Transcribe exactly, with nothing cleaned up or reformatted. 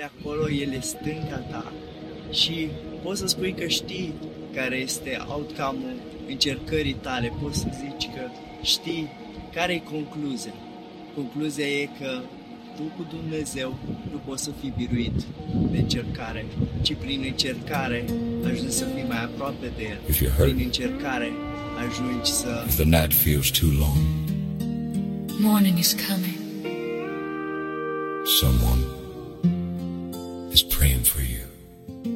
acolo, El e stânga ta și poți să spui că știi care este outcome-ul încercării tale, poți să zici că știi care e concluzia. Concluzia e că tu cu Dumnezeu nu poți să fii biruit de încercare, ci prin încercare ajungi să fii mai aproape de El. If you're hurt, Prin încercare ajungi să... if the night feels too long, Morning is coming. someone is praying for you.